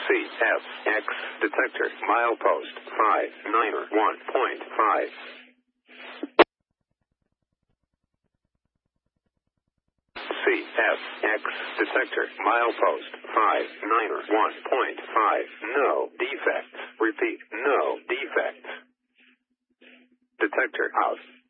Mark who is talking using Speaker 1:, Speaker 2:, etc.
Speaker 1: CFX detector milepost 591.5. CFX detector milepost 591.5. No defects. Repeat, no defects. Detector out.